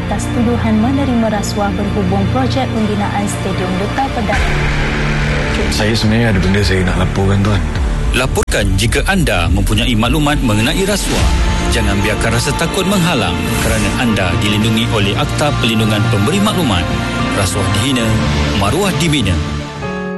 atas tuduhan menerima rasuah berhubung projek pembinaan Stadium Duta Perdana. Saya sebenarnya ada benda saya nak laporkan, Tuan. Laporkan jika anda mempunyai maklumat mengenai rasuah. Jangan biarkan rasa takut menghalang kerana anda dilindungi oleh Akta Perlindungan Pemberi Maklumat. Rasuah dihina, maruah dibina.